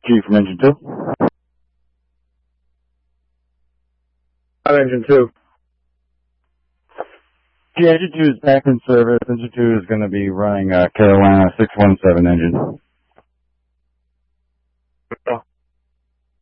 G from Engine 2. Engine 2. G, Engine 2 is back in service. Engine 2 is going to be running Carolina 617 engine.